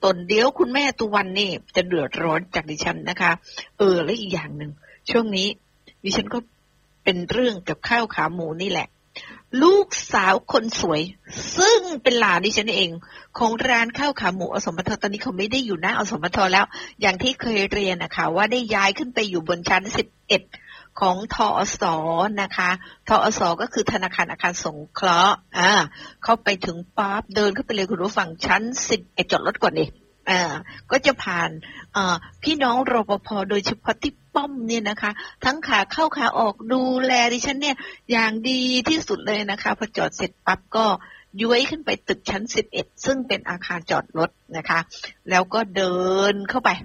ตนเดี๋ยวคุณแม่ตุวันนี่จะเดือดร้อนจากดิฉันนะคะและอีกอย่างหนึ่งช่วงนี้ดิฉันก็เป็นเรื่องกับข้าวขาหมูนี่แหละลูกสาวคนสวยซึ่งเป็นหลานดิฉันเองของร้านข้าวขาหมูอสมทตอนนี้เขาไม่ได้อยู่หน้าอสมทแล้วอย่างที่เคยเรียนนะคะว่าได้ย้ายขึ้นไปอยู่บนชั้น11ของทอสนะคะทอสก็คือธนาคารอาคารสงเคราะห์เข้าไปถึงปั๊บเดินเข้าไปเลยคุณผู้ฟังชั้น11จอดรถก่อนดิก็จะผ่านพี่น้องรปภโดยเฉพาะที่ป้อมเนี่ยนะคะทั้งขาเข้าขาออกดูแลดิฉันเนี่ยอย่างดีที่สุดเลยนะคะพอจอดเสร็จปั๊บก็ย้วยขึ้นไปตึกชั้น11ซึ่งเป็นอาคารจอดรถนะคะแล้วก็เดินเข้าไป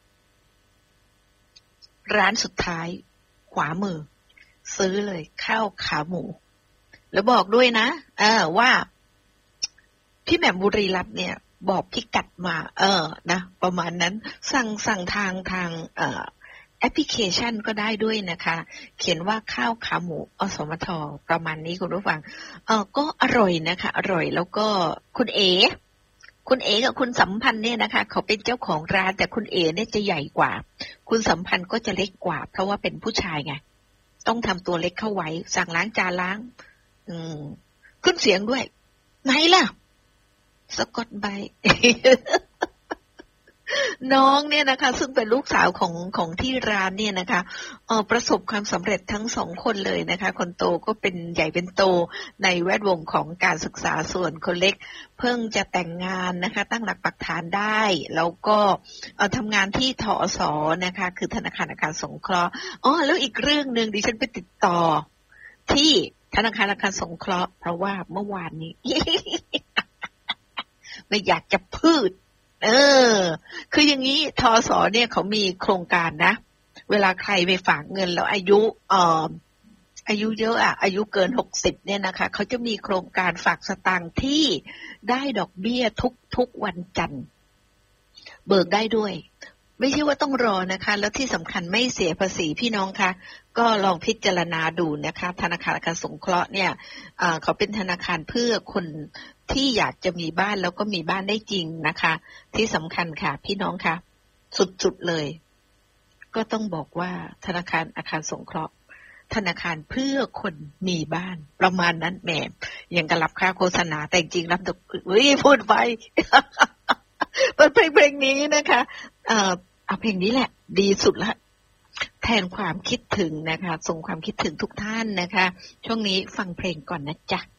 ร้านสุดท้ายขวามือซื้อเลยข้าวขาหมูแล้วบอกด้วยนะว่าพี่แหม่มบุรีรัตน์เนี่ยบอกพิกัดมานะประมาณนั้นสั่งทางแอปพลิเคชันก็ได้ด้วยนะคะเขียนว่าข้าวขาหมูอสมทประมาณนี้คุณผู้ฟังก็อร่อยนะคะอร่อยแล้วก็คุณเอ๋กับคุณสัมพันธ์เนี่ยนะคะเขาเป็นเจ้าของร้านแต่คุณเอ๋เนี่ยจะใหญ่กว่าคุณสัมพันธ์ก็จะเล็กกว่าเพราะว่าเป็นผู้ชายไงต้องทำตัวเล็กเข้าไว้สั่งล้างจานล้างขึ้นเสียงด้วยไหนล่ะสะกดใบ น้องเนี่ยนะคะซึ่งเป็นลูกสาวของที่ร้านเนี่ยนะคะประสบความสำเร็จทั้งสองคนเลยนะคะคนโตก็เป็นใหญ่เป็นโตในแวดวงของการศึกษาส่วนคนเล็กเพิ่งจะแต่งงานนะคะตั้งหลักปักฐานได้แล้วก็ทำงานที่ทอสนะคะคือธนาคารอาคารสงเคราะห์แล้วอีกเรื่องนึงดิฉันไปติดต่อที่ธนาคารอาคารสงเคราะห์เพราะว่าเมื่อวานนี้ ไม่อยากจะพูดคืออย่างนี้ทอสเนี่ยเขามีโครงการนะเวลาใครไปฝากเงินแล้วอายุเยอะอายุเกิน60เนี่ยนะคะเขาจะมีโครงการฝากสตางค์ที่ได้ดอกเบี้ยทุกวันจันทร์เบิกได้ด้วยไม่ใช่ว่าต้องรอนะคะแล้วที่สำคัญไม่เสียภาษีพี่น้องคะก็ลองพิจารณาดูนะคะธนาคารอาคารสงเคราะห์เนี่ยเขาเป็นธนาคารเพื่อคนที่อยากจะมีบ้านแล้วก็มีบ้านได้จริงนะคะที่สำคัญค่ะพี่น้องคะสุดๆเลยก็ต้องบอกว่าธนาคารอาคารสงเคราะห์ธนาคารเพื่อคนมีบ้านประมาณนั้นแหมยังกระรับค่าโฆษณาแต่จริงรับแต่พูดไป เปิดเพลงนี้นะคะเอาเพลงนี้แหละดีสุดละแทนความคิดถึงนะคะส่งความคิดถึงทุกท่านนะคะช่วงนี้ฟังเพลงก่อนนะจ๊ะ